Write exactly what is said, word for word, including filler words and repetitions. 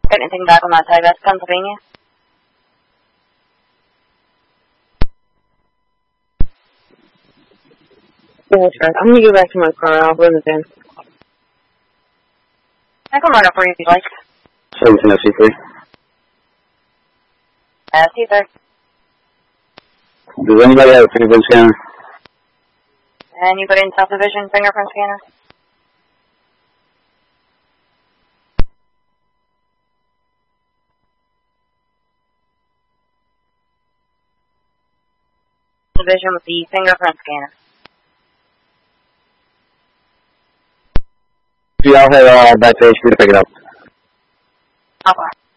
Got anything back on that tag? That's Pennsylvania. Yeah, that's right. I'm gonna go back to my car. I'll run it in. I can run it for you if you'd like. seventeen S C three. Uh, see you, sir. Does anybody have a fingerprint scanner? And you put in South Division fingerprint scanner? Division with the fingerprint scanner. Do y'all have uh, back to H Q to pick it up? Okay.